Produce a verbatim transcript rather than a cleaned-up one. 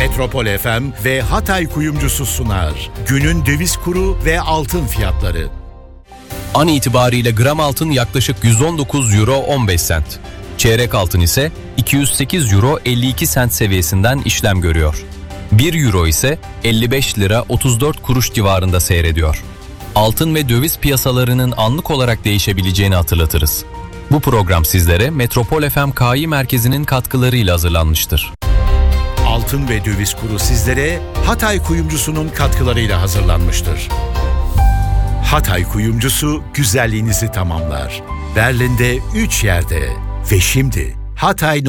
Metropol F M ve Hatay Kuyumcusu sunar. Günün döviz kuru ve altın fiyatları. An itibariyle gram altın yaklaşık yüz on dokuz euro on beş sent. Çeyrek altın ise iki yüz sekiz euro elli iki sent seviyesinden işlem görüyor. bir euro ise elli beş lira otuz dört kuruş civarında seyrediyor. Altın ve döviz piyasalarının anlık olarak değişebileceğini hatırlatırız. Bu program sizlere Metropol F M K I Merkezi'nin katkılarıyla hazırlanmıştır. Altın ve döviz kuru sizlere Hatay Kuyumcusu'nun katkılarıyla hazırlanmıştır. Hatay Kuyumcusu güzelliğinizi tamamlar. Berlin'de üç yerde ve şimdi Hatay